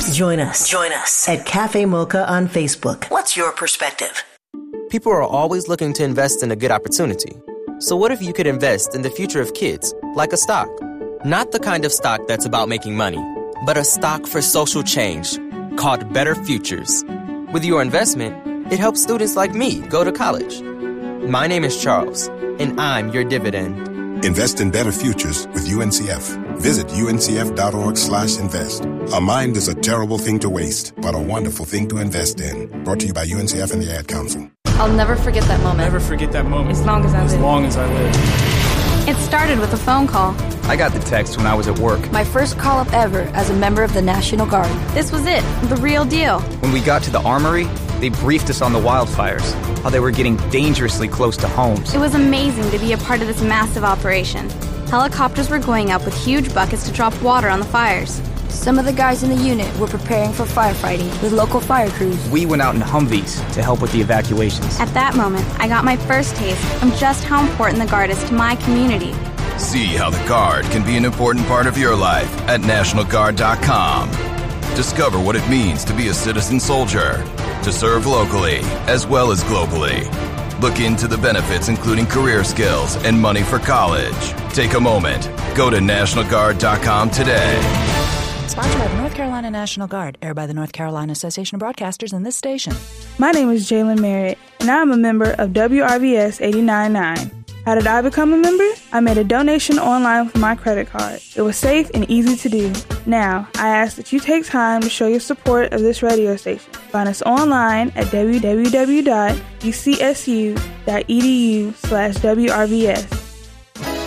Join us at Cafe Mocha on Facebook. What's your perspective? People are always looking to invest in a good opportunity. So what if you could invest in the future of kids, like a stock? Not the kind of stock that's about making money, but a stock for social change called Better Futures. With your investment, it helps students like me go to college. My name is Charles, and I'm your dividend. Invest in better futures with UNCF. Visit uncf.org/invest. A mind is a terrible thing to waste, but a wonderful thing to invest in. Brought to you by UNCF and the Ad Council. I'll never forget that moment. Never forget that moment. As long as I live. As long as I live. It started with a phone call. I got the text when I was at work. My first call-up ever as a member of the National Guard. This was it, the real deal. When we got to the armory, they briefed us on the wildfires, how they were getting dangerously close to homes. It was amazing to be a part of this massive operation. Helicopters were going up with huge buckets to drop water on the fires. Some of the guys in the unit were preparing for firefighting with local fire crews. We went out in Humvees to help with the evacuations. At that moment, I got my first taste of just how important the Guard is to my community. See how the Guard can be an important part of your life at NationalGuard.com. Discover what it means to be a citizen soldier, to serve locally as well as globally. Look into the benefits, including career skills and money for college. Take a moment. Go to NationalGuard.com today. Sponsored by the North Carolina National Guard, aired by the North Carolina Association of Broadcasters and this station. My name is Jalen Merritt, and I'm a member of WRVS 89.9. How did I become a member? I made a donation online with my credit card. It was safe and easy to do. Now, I ask that you take time to show your support of this radio station. Find us online at www.ucsu.edu/WRVS.